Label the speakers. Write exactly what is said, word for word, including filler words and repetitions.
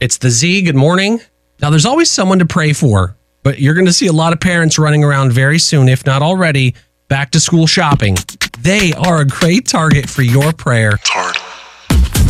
Speaker 1: It's the Z. Good morning. Now, there's always someone to pray for, but you're going to see a lot of parents running around very soon, if not already, back to school shopping. They are a great target for your prayer.
Speaker 2: Target.